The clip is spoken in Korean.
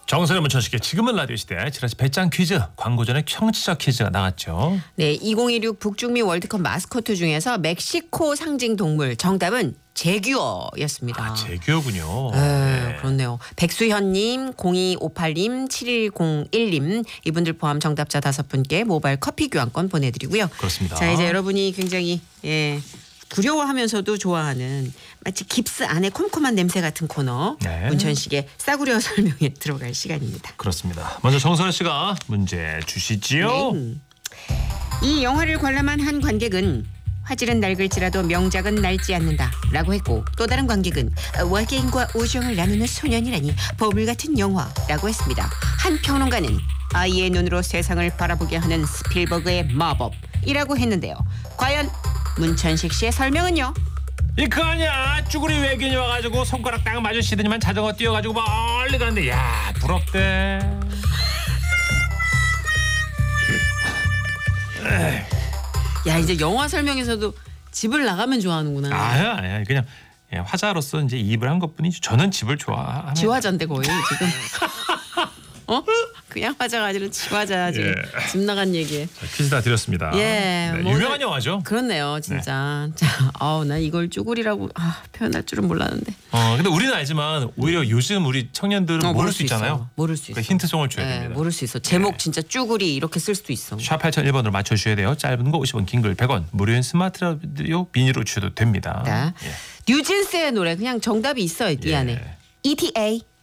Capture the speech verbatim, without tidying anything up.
정선의 문천식의 지금은 라디오 시대 지라시 배짱 퀴즈 광고 전에 청취자 퀴즈가 나갔죠. 네, 이천이십육 북중미 월드컵 마스코트 중에서 멕시코 상징 동물 정답은 제규어였습니다. 아, 제규어군요. 네, 네. 그렇네요. 백수현님, 공이오팔님, 칠일공일님 이분들 포함 정답자 다섯 분께 모바일 커피 교환권 보내드리고요. 그렇습니다. 자, 이제 여러분이 굉장히 예. 두려워하면서도 좋아하는 마치 깁스 안에 콤콤한 냄새 같은 코너 네. 문천식의 싸구려 설명에 들어갈 시간입니다. 그렇습니다. 먼저 정선혜 씨가 문제 주시지요. 네. 이 영화를 관람한 한 관객은 화질은 낡을지라도 명작은 낡지 않는다 라고 했고, 또 다른 관객은 외계인과 우정을 나누는 소년이라니 보물 같은 영화라고 했습니다. 한 평론가는 아이의 눈으로 세상을 바라보게 하는 스필버그의 마법이라고 했는데요. 과연 문천식 씨의 설명은요? 이거 아니야. 쭈구리 외계인이 와가지고 손가락 딱 맞으시더니만 자전거 뛰어가지고 멀리 가는데 야 부럽대. 야, 이제 영화 설명에서도 집을 나가면 좋아하는구나. 아야, 아야 그냥 예, 화자로서 이제 이입을 한 것뿐이지. 저는 집을 좋아하면. 지화자인데 거의 지금. 어? 그냥 화자가 아니라 지화자 지금 예. 집 나간 얘기에. 자, 퀴즈 다 드렸습니다. 예, 네, 뭐 유명한 오늘- 영화죠. 그렇네요, 진짜. 자, 아우 나 이걸 쭈구리라고 아, 표현할 줄은 몰랐는데. 어, 근데 우리는 알지만 오히려 요즘 우리 청년들은 어, 모를 수 있잖아요. 있어. 모를 수 있어. 그러니까 힌트송을 줘야 예, 됩니다. 모를 수 있어. 제목 진짜 쭈구리 이렇게 쓸 수도 있어. 샵 팔공공일 번으로 맞춰주셔야 돼요. 짧은 거 오십 원, 긴 글 백 원, 무료인 스마트 라디오 미니로 주셔도 됩니다. 자, 예. 뉴진스의 노래 그냥 정답이 있어요 이 예. 안에. 이티에이